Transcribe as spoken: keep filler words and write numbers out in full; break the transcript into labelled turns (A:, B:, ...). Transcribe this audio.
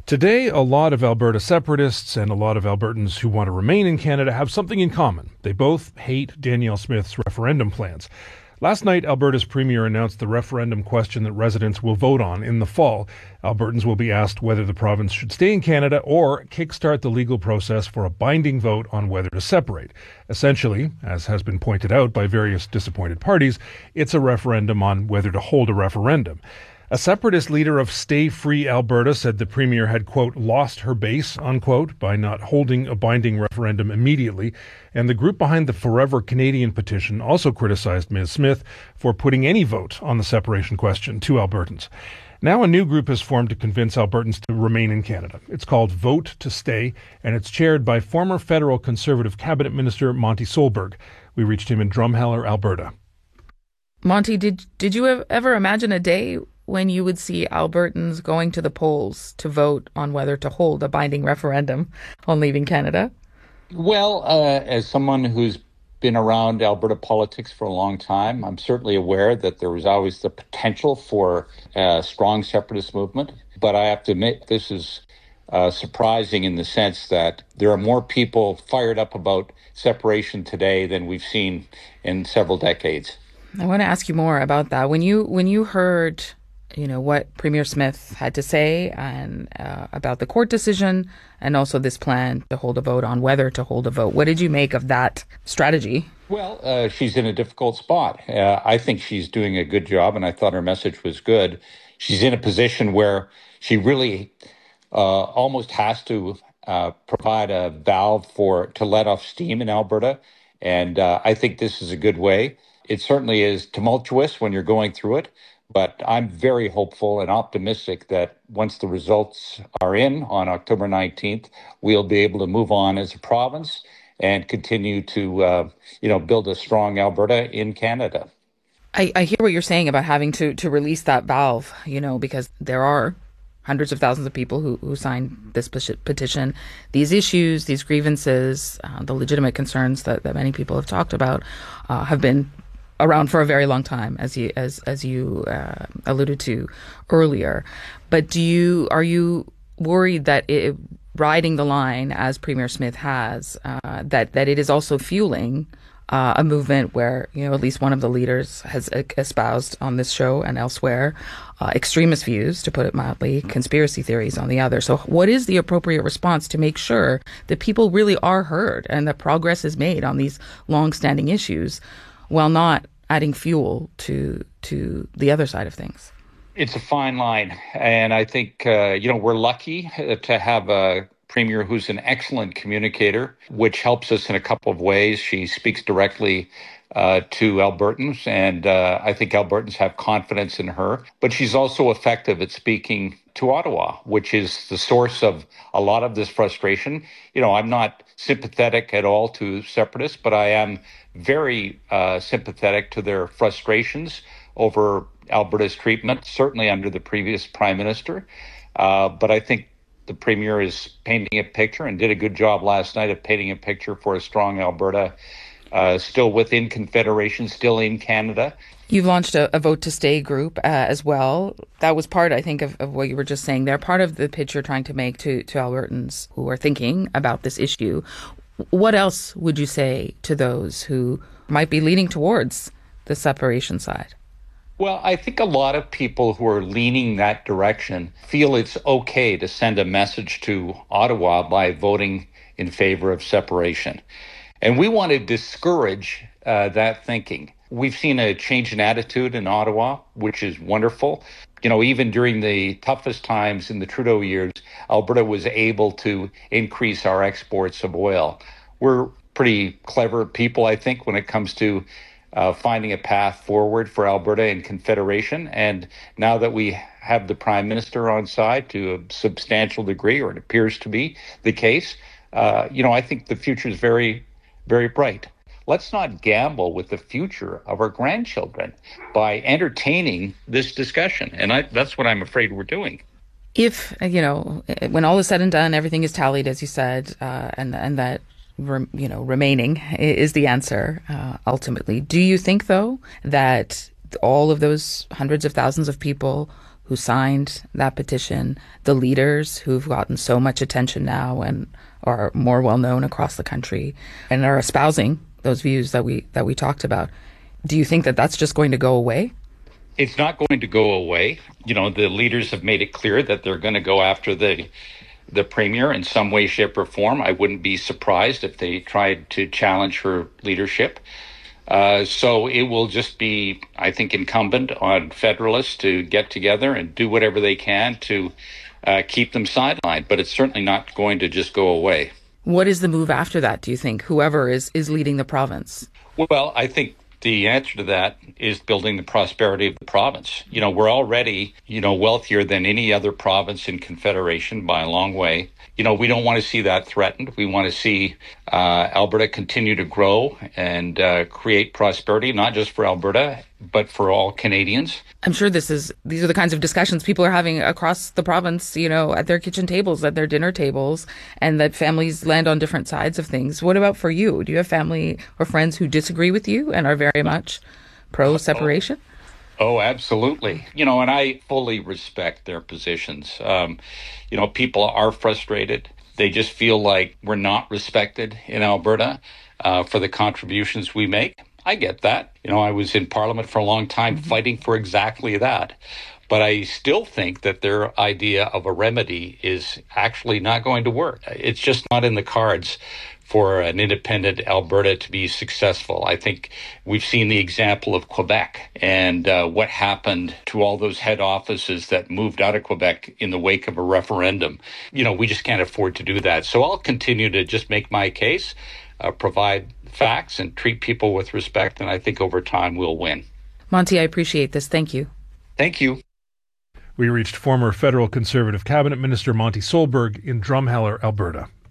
A: Today, a lot of Alberta separatists and a lot of Albertans who want to remain in Canada have something in common. They both hate Danielle Smith's referendum plans. Last night, Alberta's premier announced the referendum question that residents will vote on in the fall. Albertans will be asked whether the province should stay in Canada or kickstart the legal process for a binding vote on whether to separate. Essentially, as has been pointed out by various disappointed parties, it's a referendum on whether to hold a referendum. A separatist leader of Stay Free Alberta said the premier had, quote, lost her base, unquote, by not holding a binding referendum immediately. And the group behind the Forever Canadian petition also criticized Miz Smith for putting any vote on the separation question to Albertans. Now a new group has formed to convince Albertans to remain in Canada. It's called Vote to Stay, and it's chaired by former federal Conservative cabinet minister Monty Solberg. We reached him in Drumheller, Alberta.
B: Monty, did did you ever imagine a day when you would see Albertans going to the polls to vote on whether to hold a binding referendum on leaving Canada?
C: Well, uh, as someone who's been around Alberta politics for a long time, I'm certainly aware that there was always the potential for a strong separatist movement. But I have to admit, this is uh, surprising in the sense that there are more people fired up about separation today than we've seen in several decades.
B: I want to ask you more about that. When you when you heard, you know, what Premier Smith had to say and uh, about the court decision and also this plan to hold a vote on whether to hold a vote, what did you make of that strategy?
C: Well, uh, she's in a difficult spot. Uh, I think she's doing a good job, and I thought her message was good. She's in a position where she really uh, almost has to uh, provide a valve for to let off steam in Alberta, and uh, I think this is a good way. It certainly is tumultuous when you're going through it, but I'm very hopeful and optimistic that once the results are in on October nineteenth, we'll be able to move on as a province and continue to, uh, you know, build a strong Alberta in Canada.
B: I, I hear what you're saying about having to, to release that valve, you know, because there are hundreds of thousands of people who, who signed this petition. These issues, these grievances, uh, the legitimate concerns that, that many people have talked about uh, have been around for a very long time, as you as as you uh, alluded to earlier. But do you are you worried that it, riding the line as Premier Smith has, uh, that that it is also fueling uh, a movement where, you know, at least one of the leaders has espoused on this show and elsewhere uh, extremist views, to put it mildly, conspiracy theories on the other? So what is the appropriate response to make sure that people really are heard and that progress is made on these long-standing issues, while not adding fuel to to the other side of things?
C: It's a fine line. And I think, uh, you know, we're lucky to have a premier who's an excellent communicator, which helps us in a couple of ways. She speaks directly uh, to Albertans, and uh, I think Albertans have confidence in her. But she's also effective at speaking to Ottawa, which is the source of a lot of this frustration. You know, I'm not sympathetic at all to separatists, but I am very uh, sympathetic to their frustrations over Alberta's treatment, certainly under the previous prime minister. Uh, but I think the premier is painting a picture and did a good job last night of painting a picture for a strong Alberta, uh, still within Confederation, still in Canada.
B: You've launched a, a Vote to Stay group uh, as well. That was part, I think, of, of what you were just saying there, part of the pitch you're trying to make to, to Albertans who are thinking about this issue. What else would you say to those who might be leaning towards the separation side?
C: Well, I think a lot of people who are leaning that direction feel it's okay to send a message to Ottawa by voting in favor of separation. And we want to discourage uh, that thinking. We've seen a change in attitude in Ottawa, which is wonderful. You know, even during the toughest times in the Trudeau years, Alberta was able to increase our exports of oil. We're pretty clever people, I think, when it comes to uh, finding a path forward for Alberta and Confederation. And now that we have the Prime Minister on side to a substantial degree, or it appears to be the case, uh, you know, I think the future is very, very bright. Let's not gamble with the future of our grandchildren by entertaining this discussion. And I, that's what I'm afraid we're doing.
B: If, you know, when all is said and done, everything is tallied, as you said, uh, and and that, re, you know, remaining is the answer, uh, ultimately. Do you think, though, that all of those hundreds of thousands of people who signed that petition, the leaders who've gotten so much attention now and are more well known across the country and are espousing those views that we that we talked about. Do you think that that's just going to go away?
C: It's not going to go away. You know, the leaders have made it clear that they're going to go after the the premier in some way, shape, or form. I wouldn't be surprised if they tried to challenge her leadership. Uh, so it will just be, I think, incumbent on Federalists to get together and do whatever they can to uh, keep them sidelined. But it's certainly not going to just go away.
B: What is the move after that, do you think, whoever is, is leading the province?
C: Well, I think the answer to that is building the prosperity of the province. You know, we're already, you know, wealthier than any other province in Confederation by a long way. You know, we don't want to see that threatened. We want to see uh, Alberta continue to grow and uh, create prosperity, not just for Alberta, but for all Canadians.
B: I'm sure this is these are the kinds of discussions people are having across the province, you know, at their kitchen tables, at their dinner tables, and that families land on different sides of things. What about for you? Do you have family or friends who disagree with you and are very much pro-separation?
C: Oh, absolutely. You know, and I fully respect their positions. Um, you know, people are frustrated. They just feel like we're not respected in Alberta uh, for the contributions we make. I get that. You know, I was in Parliament for a long time mm-hmm. fighting for exactly that. But I still think that their idea of a remedy is actually not going to work. It's just not in the cards for an independent Alberta to be successful. I think we've seen the example of Quebec and uh, what happened to all those head offices that moved out of Quebec in the wake of a referendum. You know, we just can't afford to do that. So I'll continue to just make my case, uh, provide facts, and treat people with respect, and I think over time we'll win.
B: Monty, I appreciate this. Thank you.
C: Thank you.
A: We reached former federal Conservative cabinet minister Monty Solberg in Drumheller, Alberta.